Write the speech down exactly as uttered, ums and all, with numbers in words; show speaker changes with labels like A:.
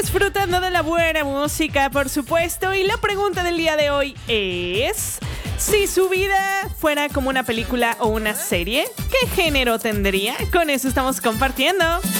A: disfrutando de la buena música, por supuesto. Y la pregunta del día de hoy es: si su vida fuera como una película o una serie, ¿qué género tendría? Con eso estamos compartiendo.